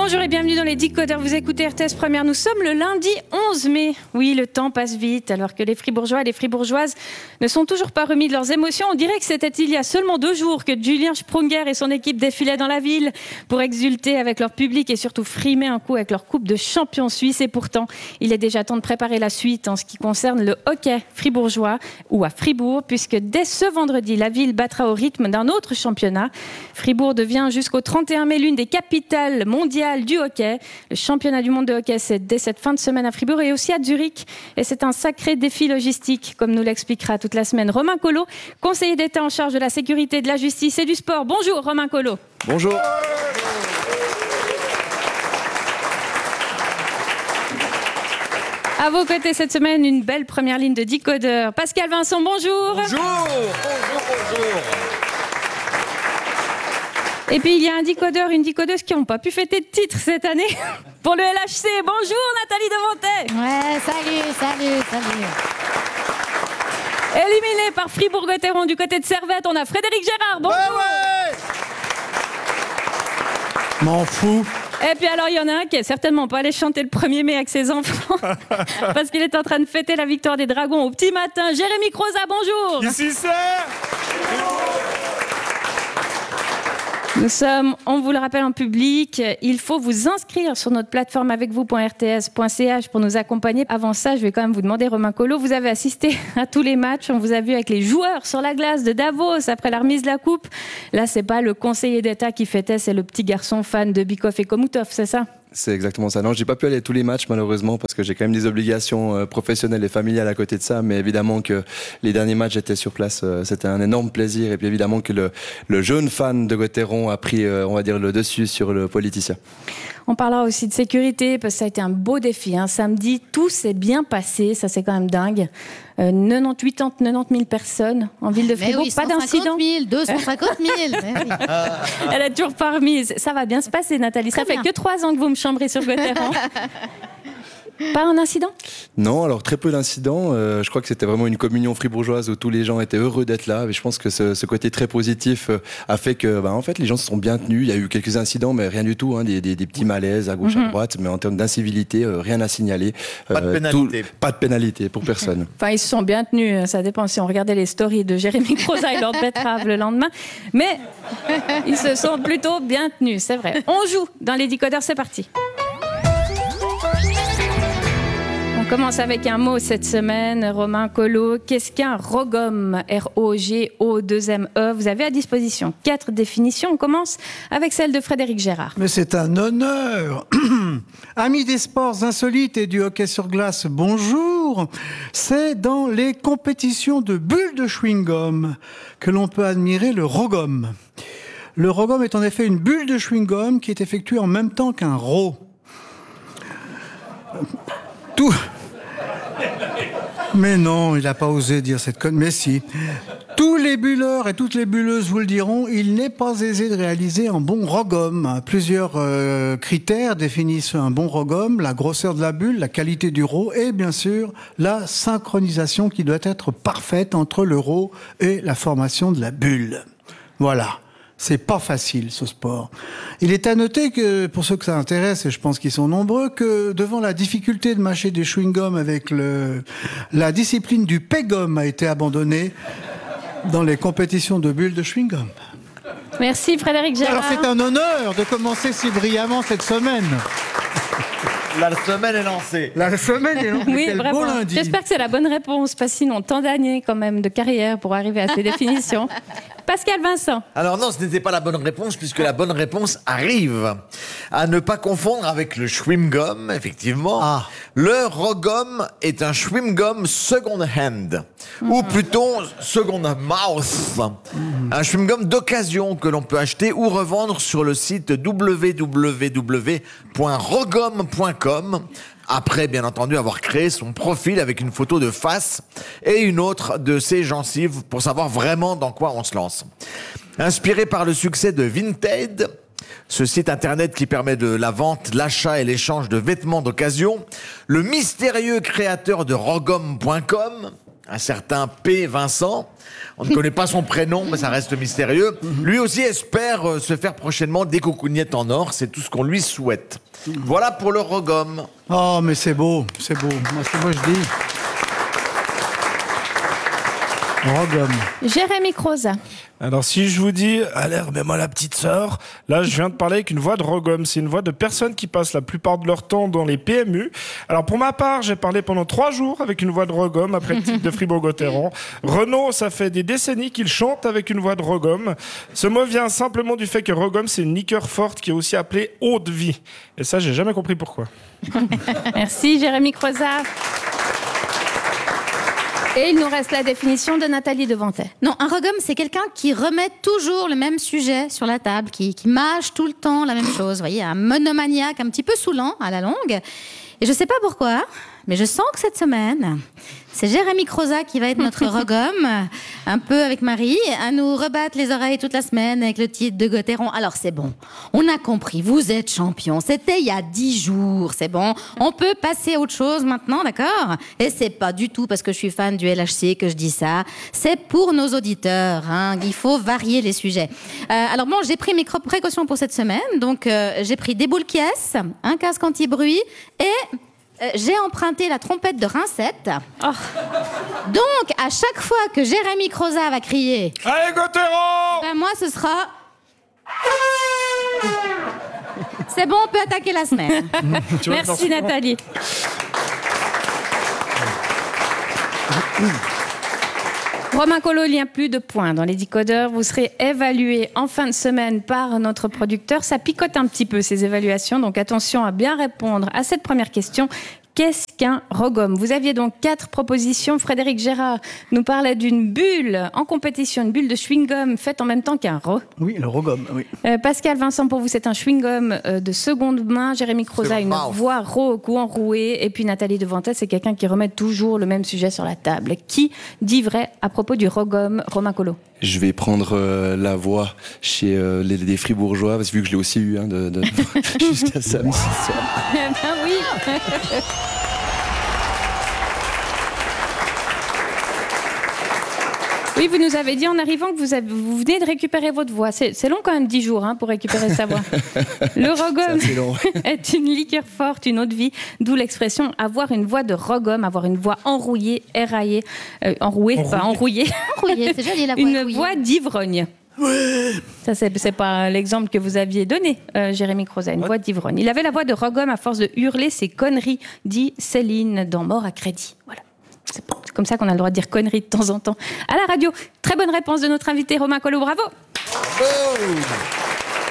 Bonjour et bienvenue dans les Décodeurs. Vous écoutez RTS Première. Nous sommes le lundi 11 mai. Oui, le temps passe vite alors que les Fribourgeois et les Fribourgeoises ne sont toujours pas remis de leurs émotions. On dirait que c'était il y a seulement 2 jours que Julien Sprunger et son équipe défilaient dans la ville pour exulter avec leur public et surtout frimer un coup avec leur coupe de champion suisse. Et pourtant, il est déjà temps de préparer la suite en ce qui concerne le hockey fribourgeois ou à Fribourg, puisque dès ce vendredi, la ville battra au rythme d'un autre championnat. Fribourg devient jusqu'au 31 mai l'une des capitales mondiales du hockey. Le championnat du monde de hockey, c'est dès cette fin de semaine à Fribourg et aussi à Zurich. Et c'est un sacré défi logistique, comme nous l'expliquera toute la semaine Romain Collot, conseiller d'État en charge de la sécurité, de la justice et du sport. Bonjour Romain Collot. Bonjour. À vos côtés cette semaine, une belle première ligne de décodeurs. Pascal Vincent, bonjour. Bonjour. Et puis il y a un décodeur, une décodeuse qui n'ont pas pu fêter de titre cette année pour le LHC. Bonjour Nathalie Devantet. Ouais, salut. Éliminé par Fribourg-Gotteron du côté de Servette, on a Frédéric Gérard. Bonjour. Ouais. M'en fous. Et puis alors il y en a un qui est certainement pas allé chanter le 1er mai avec ses enfants parce qu'il est en train de fêter la victoire des Dragons au petit matin. Jérémy Croza, bonjour. Ici c'est... Nous sommes, on vous le rappelle en public, il faut vous inscrire sur notre plateforme avecvous.rts.ch pour nous accompagner. Avant ça, je vais quand même vous demander, Romain Collot, vous avez assisté à tous les matchs, on vous a vu avec les joueurs sur la glace de Davos après la remise de la coupe. Là, c'est pas le conseiller d'État qui fêtait, c'est le petit garçon fan de Bikov et Komutov, c'est ça ? C'est exactement ça. Non, j'ai pas pu aller à tous les matchs malheureusement parce que j'ai quand même des obligations professionnelles et familiales à côté de ça. Mais évidemment que les derniers matchs j'étais sur place, c'était un énorme plaisir. Et puis évidemment que le jeune fan de Gotteron a pris, on va dire, le dessus sur le politicien. On parlera aussi de sécurité parce que ça a été un beau défi. Samedi, tout s'est bien passé, ça c'est quand même dingue. 90 000 personnes en ville de Fribourg, oui, pas d'incident. 250 000. Elle est toujours pas remise. Ça va bien se passer, Nathalie. Ça fait que 3 ans que vous me chambrez sur Gotteron. Pas un incident ? Non, alors très peu d'incidents. Je crois que c'était vraiment une communion fribourgeoise où tous les gens étaient heureux d'être là. Et je pense que ce côté très positif a fait que, en fait, les gens se sont bien tenus. Il y a eu quelques incidents, mais rien du tout. Des petits malaises à gauche, à droite. Mais en termes d'incivilité, rien à signaler. Pas de pénalité. Pas de pénalité pour personne. Enfin, ils se sont bien tenus. Ça dépend si on regardait les stories de Jérémy Croza et Lord Betrave le lendemain. Mais ils se sont plutôt bien tenus, c'est vrai. On joue dans les décodeurs, c'est parti. On commence avec un mot cette semaine, Romain Collot. Qu'est-ce qu'un ROGOM ? R-O-G-O-2-M-E. Vous avez à disposition 4 définitions. On commence avec celle de Frédéric Gérard. Mais c'est un honneur. Amis des sports insolites et du hockey sur glace, bonjour. C'est dans les compétitions de bulles de chewing-gum que l'on peut admirer le ROGOM. Le ROGOM est en effet une bulle de chewing-gum qui est effectuée en même temps qu'un RO. Mais non, il n'a pas osé dire cette conne, mais si. Tous les bulleurs et toutes les bulleuses vous le diront, il n'est pas aisé de réaliser un bon ROGOM. Plusieurs critères définissent un bon ROGOM: la grosseur de la bulle, la qualité du RO et bien sûr la synchronisation qui doit être parfaite entre le RO et la formation de la bulle. Voilà. C'est pas facile, ce sport. Il est à noter que, pour ceux que ça intéresse, et je pense qu'ils sont nombreux, que devant la difficulté de mâcher des chewing-gums avec la discipline du pegum a été abandonnée dans les compétitions de bulles de chewing-gum. Merci Frédéric Gérard. Alors c'est un honneur de commencer si brillamment cette semaine. La semaine est lancée. La semaine est lancée. Oui, Quel beau vraiment. lundi. J'espère que c'est la bonne réponse, parce que sinon, tant d'années quand même de carrière pour arriver à ces définitions. Pascal Vincent. Alors non, ce n'était pas la bonne réponse, puisque la bonne réponse arrive. À ne pas confondre avec le chewing-gum, effectivement. Ah. Le ROGOM est un chewing-gum second-hand, ou plutôt second-mouth. Un chewing-gum d'occasion que l'on peut acheter ou revendre sur le site www.rogom.com. Après, bien entendu, avoir créé son profil avec une photo de face et une autre de ses gencives pour savoir vraiment dans quoi on se lance. Inspiré par le succès de Vinted, ce site internet qui permet de la vente, l'achat et l'échange de vêtements d'occasion, le mystérieux créateur de Rogom.com un certain P. Vincent. On ne connaît pas son prénom, mais ça reste mystérieux. Lui aussi espère se faire prochainement des coucougnettes en or. C'est tout ce qu'on lui souhaite. Voilà pour le Rogom. Oh, mais c'est beau, c'est beau. Moi, je dis. Rogom. Jérémy Croza. Alors si je vous dis « Allez, remets-moi la petite sœur », là je viens de parler avec une voix de Rogom. C'est une voix de personnes qui passent la plupart de leur temps dans les PMU. Alors pour ma part, j'ai parlé pendant 3 jours avec une voix de Rogom après le titre de Fribourg-Gotteron. Renaud, ça fait des décennies qu'il chante avec une voix de Rogom. Ce mot vient simplement du fait que Rogom, c'est une liqueur forte qui est aussi appelée eau de vie. Et ça, j'ai jamais compris pourquoi. Merci Jérémy Croza. Et il nous reste la définition de Nathalie Devantet. Non, un rogom, c'est quelqu'un qui remet toujours le même sujet sur la table, qui mâche tout le temps la même chose. Vous voyez, un monomaniaque un petit peu saoulant à la longue. Et je sais pas pourquoi, mais je sens que cette semaine, c'est Jérémy Croza qui va être notre rogom, un peu avec Marie, à nous rebattre les oreilles toute la semaine avec le titre de Gotteron. Alors c'est bon, on a compris, vous êtes champion, c'était il y a 10 jours, c'est bon, on peut passer à autre chose maintenant, d'accord ? Et c'est pas du tout parce que je suis fan du LHC que je dis ça, c'est pour nos auditeurs, hein, il faut varier les sujets. Alors bon, j'ai pris mes précautions pour cette semaine, donc j'ai pris des boules caisses, un casque anti-bruit et... j'ai emprunté la trompette de Rincette. Oh. Donc, à chaque fois que Jérémy Croza va crier « Allez, Gotteron !» ben moi, ce sera... C'est bon, on peut attaquer la semaine. Merci Nathalie. Romain Colo, il n'y a plus de points dans les décodeurs. Vous serez évalué en fin de semaine par notre producteur. Ça picote un petit peu ces évaluations, donc attention à bien répondre à cette première question. Qu'est-ce qu'un rogom ? Vous aviez donc 4 propositions. Frédéric Gérard nous parlait d'une bulle en compétition, une bulle de chewing-gum faite en même temps qu'un Oui, le rogom, oui. Pascal Vincent, pour vous, c'est un chewing-gum de seconde main. Jérémy Croza, une voix rauque ou enrouée. Et puis Nathalie Devantet, c'est quelqu'un qui remet toujours le même sujet sur la table. Qui dit vrai à propos du rogom, Romain Colo ? Je vais prendre la voix chez les Fribourgeois, parce que vu que je l'ai aussi eu jusqu'à samedi soir. Ben oui. Oui, vous nous avez dit en arrivant que vous venez de récupérer votre voix. C'est long quand même 10 jours pour récupérer sa voix. Le rogom est une liqueur forte, une eau de vie, d'où l'expression avoir une voix de rogom, avoir une voix enrouillée, éraillée, enrouée, pas enrouillée. Enrouillée, c'est joli la voix Une enrouillée. voix d'ivrogne. Oui. Ça, c'est pas l'exemple que vous aviez donné, Jérémy Croza, une voix d'ivrogne. Il avait la voix de rogom à force de hurler ses conneries, dit Céline dans Mort à crédit. Voilà. C'est comme ça qu'on a le droit de dire conneries de temps en temps à la radio. Très bonne réponse de notre invité Romain Colo, bravo.